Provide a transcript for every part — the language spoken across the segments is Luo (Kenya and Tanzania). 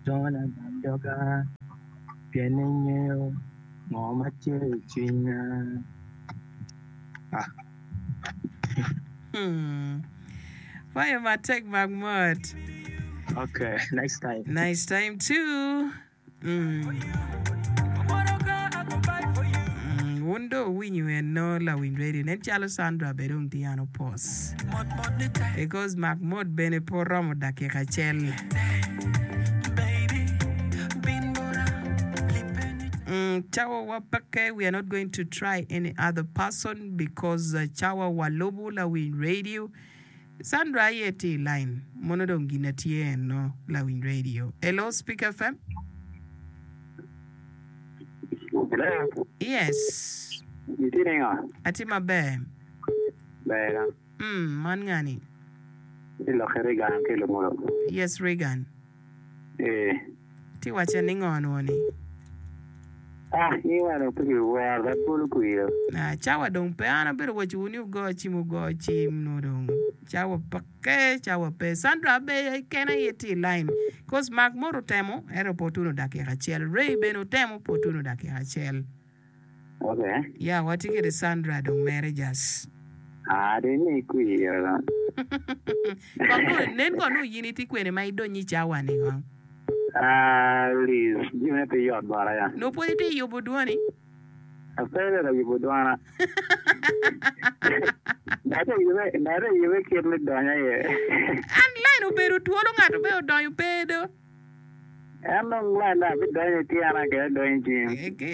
Dona Bandoga, Pianino, Mama China. Why am I take Mahmoud? Okay, next time. Nice time too. Wonder when you and no la win ready. Net chalo Sandra bedung tiano pos. Because Mahmoud bene poramo da ke kachel. Chawa Wapake, we are not going to try any other person because Chawa Walobu la win radio. Sandra yeti line. Monodong ginatie no la win radio. Hello, Speak FM. Hello. Yes. You didn't on? Atima be. Bera. Man ngani. Ilo Regan kilo molo. Yes, Regan. Ti wacha ningon woni. You want to put your word that bull queer. Chawa dong pe ana pero wachu uni go chim no dong. Chawa pake, chawa pe. Sandra be kena yeti line. Cause Mark Moro temo, ero potuno dake hachel. Ray beno temo potuno dake hachel. Okay. Yeah, what you get Sandra dong marriages. Didn't queer. Nen kono unity kwene ma idonyi chawa ni go. Please, give me the yacht, Baraya. No puede te yo boduani. A failure of Budwana. Neither you make it with Donna. And line pero tuolo ngato be odon you pedo. I'm not glad that with Donna Tiana get doing Jim.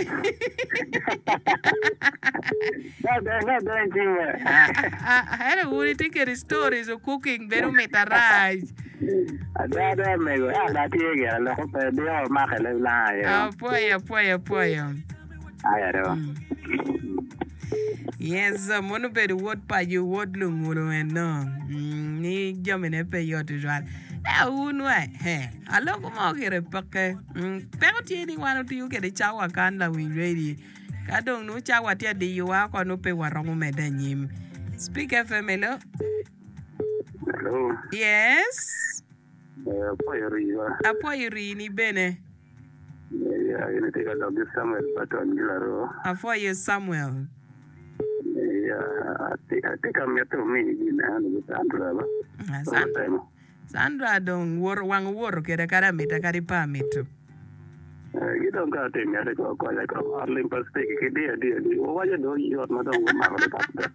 Not doing Jim. I had a woody ticket stories of cooking, very metaraj. That may go out that year. I hope they all mark a little lie. Poya. I don't. Yes, monoped word pa you word lumuro and no. Ni jamin epe yotujal. Unwe, hey, a local market a pocket. Penalty anyone to you get a chawa canla we ready. I don't know chawa tia de you are no pay warong medanim. Speak FM, Hello. Yes. Apoyori ni bene. Yeah, you take a look at Samuel, but on Gilaro. Afoye Samuel. Yeah, I think I'm yet to meet with Sandra. Sandra don't work at a caramita caripamito. You don't got him yet to go like Olympus take dear. Why you know you are not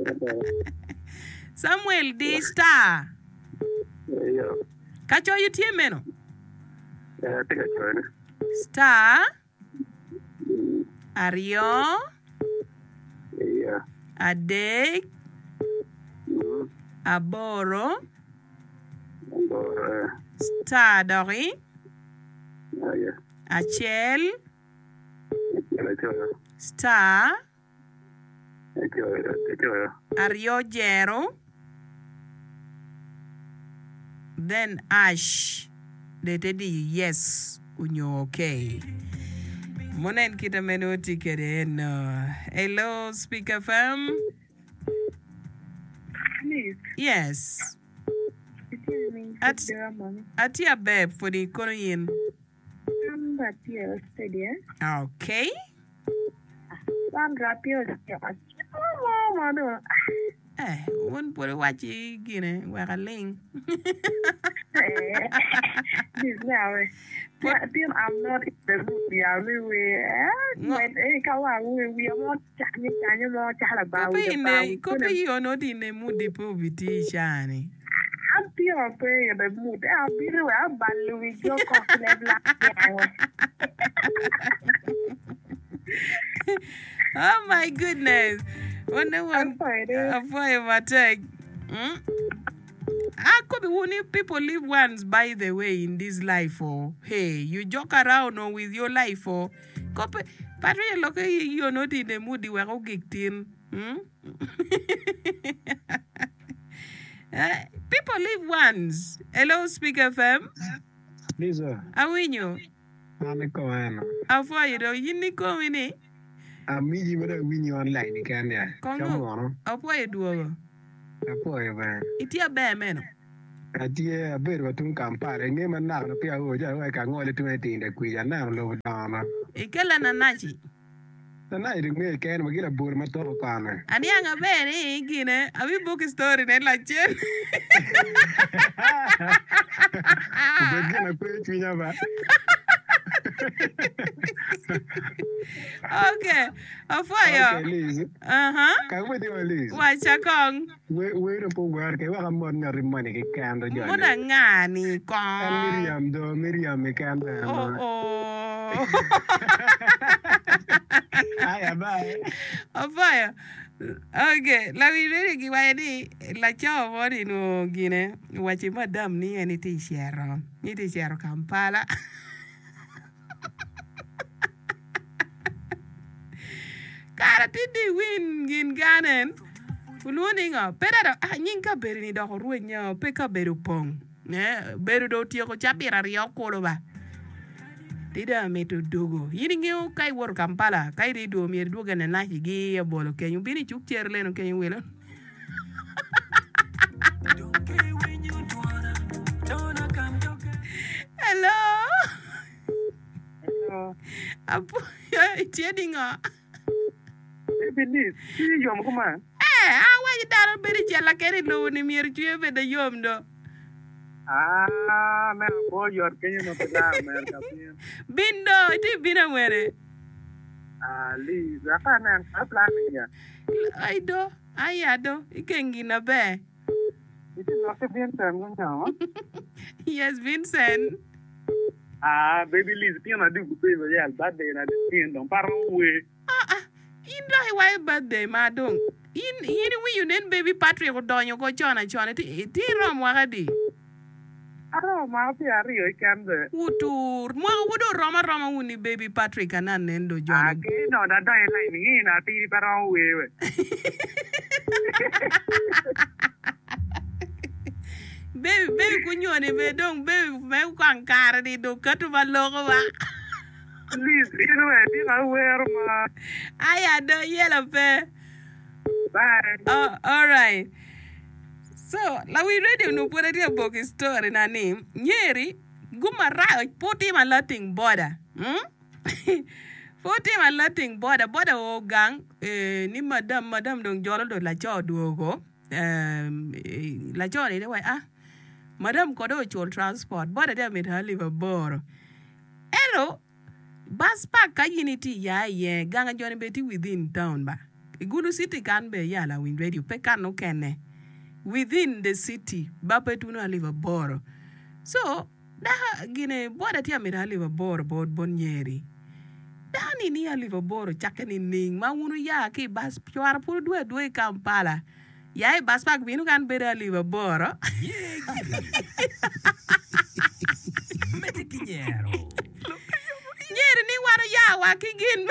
Samuel D Star. Yeah. Catch all your team, man. Yeah, I think I join. Star Ario. Yeah. Adeg. Aboro. Star Dori. Yeah. Achel. Star Ario Jero. Then Ash. They did yes. Unyo okay. Monen kita menu ticket in. Hello, Speak FM. Please. Yes. Atia babe for the Korean. Okay. One put a watch again. We're a link. I'm not in the mood. We are Copy, you're not in the mood. The poverty, Shani. I'm in the mood. I'll be the way with your Oh my goodness. Wonder one for my tag. I could be only people live once, by the way, in this life. Oh, hey, you joke around with your life. Oh, but look, you're not in the mood. You are okay. People live once. Hello, Speak FM. Lisa. How are you? How far you know? You need to come in. I'm meeting with a winning online. Come on. How far you do? Apoy, It's your bear man. Atie abedo batun Kampala nge manak no pia hoja wa ka ngole tu etinde kuya na lo dama. Ikela na nachi. Na iri nge ken magila bur mato kana. Ani anga bere gine abi book story ne la chen. Begina kwe chinya ba. Okay. Afoyo. Okay, Liz. Ka we di Liz. Wacha kong. We no po war ke wa mon ngari mani ke kando jo. Mona ngani kong. Miriam me kando. Oh. Aya bye. Afoyo. Okay, la vi ready ki wa ni la chao wori no gine. Wachi madam ni ani ti shero. Ni ti shero Kampala. Kara tidi win gin ganen. Uluni nga. Pera da nyin ka beri ni da ruwe nya pe ka beru pong. Beru do tiyo ko chapira riyo kolo ba. Tida meto dogo. Yini ngiyo kai wor Kampala. Kai ri do mi do gana na higi ya bolo kenyu. Bini chuk cherle no kenyu welo. Hello. Hello. Apo ya itiedi nga. Liz, si yom kuma. Awa yi daro beri chela keri lo ni mir chuye beda yom do. Me ko yor kenyo no peda me kapien. Bindo, iti bina were. Liz, aka nan ka plan ya. Aido, ayado, ikengi na be. Iti no ke bien tam no. Yes, Vincent. Baby Liz, pia na du kupe ya birthday na pien don paro we. Indo why birthday madong. Yini wi yunen baby Patrick odonyo ko chona ti rom wakadi. Aro ma pia rio ikande. Utur, mo wudo roma uni baby Patrick anan nendo jona. Ke no da dai lai ni na ti paro we. Baby kunyone be dong baby me kwankara di do katu ba logo ba. Liz, you know, I wear my. Aya do yellow pe. Bye. Oh, all right. So, la we ready no put a book story na name. Nyeri gumara poti ma lating border. Poti ma lating border o gang ni madam dong jolo do la cho duogo. La cho ni de madam ko do chol transport border dem it live a bor. Hello. Bus park ka unity ya ye ganga joni beti within town ba. Igulu city can be ya la win radio pe kan no kene. Within the city ba pe tu no live a bor. So da gine boda ti amira live a bor bod bonyeri. Da ni ni live a bor chakeni ning ma wunu ya ki bus chwar pur dwe Kampala. Ya bus park binu kan be live a bor. Metiquiñero. Nyeri ni waro ya wa kigin.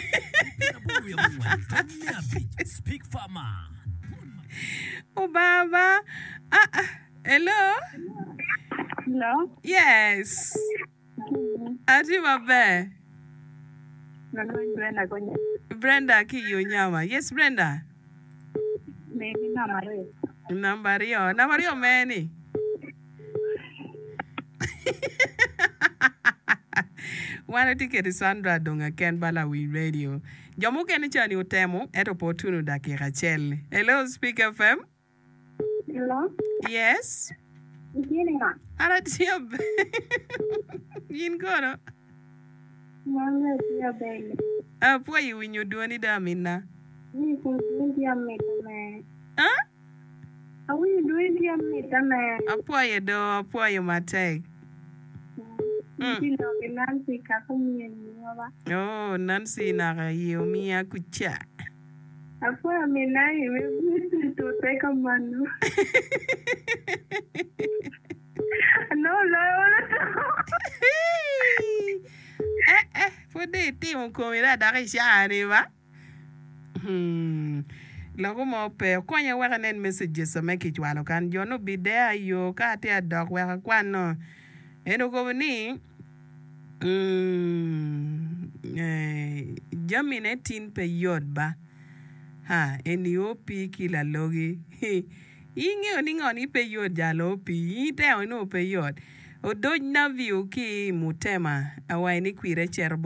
Speak farmer. Oh baba. Hello? Hello? Yes. Ati mabe. Brenda Gonya. Brenda kiyo nyama. Yes, Brenda. Maybe Namario. Namario meni. Wana tiketi Sandra donga Ken Bala we radio. Jomu keni chani utemo eto potunu dakika chele. Hello, Speak FM. Hello? Yes. Yini nga? Ara tiyo be. Yin kono. Mama tiyo bele. Pwa yu winyo duwani da minna. Ni kumpundi ya metame. Huh? Awi duwindi ya metame. Pwa yu mateg. Sino que Nancy kakumye niwa. Oh, Nancy nakayo miya kucha. Afuera amenaye me tuteka manu. No. Fode timo komira darisha ba. Lago mo pe konya waka nen messages make chwalo kan jono be there yo ka te dog waka kwano. Eno ko ni jamine tin pe yod ba. Ha, eni opi kila logi. ing'eyo ni ng'oni pe yot jalo pi ite no pe yot odoj na view ki mutema awai ni kwire cher